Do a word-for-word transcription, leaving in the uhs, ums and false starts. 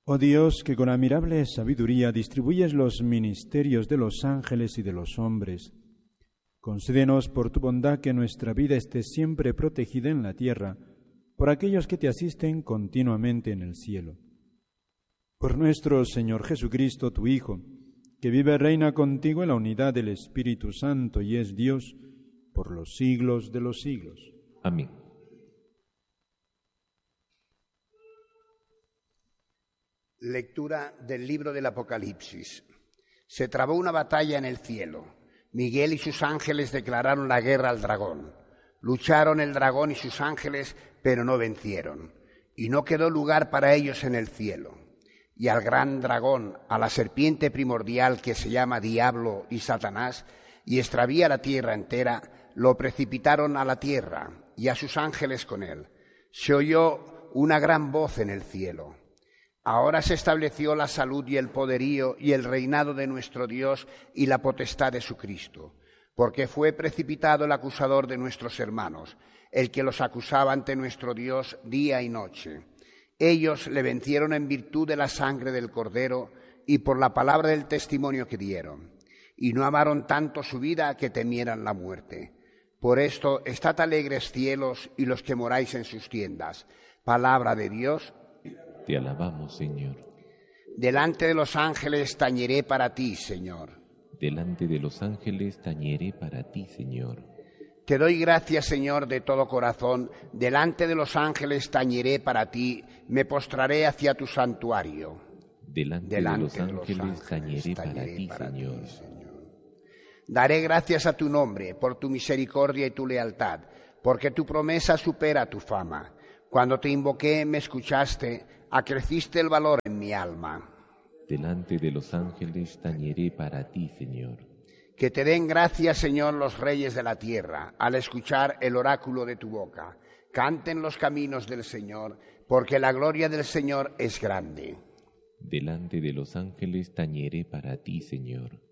Oh Dios, que con admirable sabiduría distribuyes los ministerios de los ángeles y de los hombres, concédenos por tu bondad que nuestra vida esté siempre protegida en la tierra por aquellos que te asisten continuamente en el cielo. Por nuestro Señor Jesucristo, tu Hijo, que vive y reina contigo en la unidad del Espíritu Santo y es Dios por los siglos de los siglos. Amén. Lectura del libro del Apocalipsis. Se trabó una batalla en el cielo. Miguel y sus ángeles declararon la guerra al dragón. Lucharon el dragón y sus ángeles, pero no vencieron. Y no quedó lugar para ellos en el cielo. Y al gran dragón, a la serpiente primordial que se llama Diablo y Satanás, y extravía la tierra entera, lo precipitaron a la tierra, y a sus ángeles con él. Se oyó una gran voz en el cielo. Ahora se estableció la salud y el poderío y el reinado de nuestro Dios y la potestad de su Cristo, porque fue precipitado el acusador de nuestros hermanos, el que los acusaba ante nuestro Dios día y noche. Ellos le vencieron en virtud de la sangre del Cordero y por la palabra del testimonio que dieron, y no amaron tanto su vida que temieran la muerte. Por esto, estad alegres cielos y los que moráis en sus tiendas. Palabra de Dios. Te alabamos, Señor. Delante de los ángeles tañeré para ti, Señor. Delante de los ángeles tañeré para ti, Señor. Te doy gracias, Señor, de todo corazón. Delante de los ángeles tañeré para ti. Me postraré hacia tu santuario. Delante, Delante de los ángeles, de los ángeles tañeré, tañeré para, ti, para Señor. ti, Señor. Daré gracias a tu nombre por tu misericordia y tu lealtad, porque tu promesa supera tu fama. Cuando te invoqué, me escuchaste, acreciste el valor en mi alma. Delante de los ángeles tañeré para ti, Señor. Que te den gracias, Señor, los reyes de la tierra, al escuchar el oráculo de tu boca. Canten los caminos del Señor, porque la gloria del Señor es grande. Delante de los ángeles tañeré para ti, Señor.